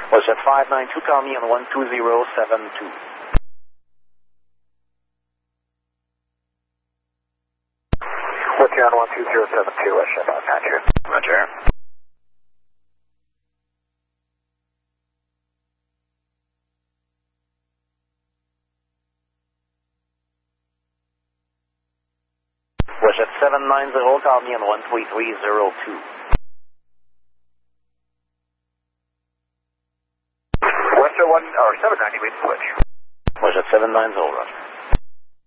Was at 592, call me on 12072. What's you on 12072, West Shep, patch you. Roger. Was at 790, call me on 13302. West 1 or 790, we switch. Was at 790, Roger.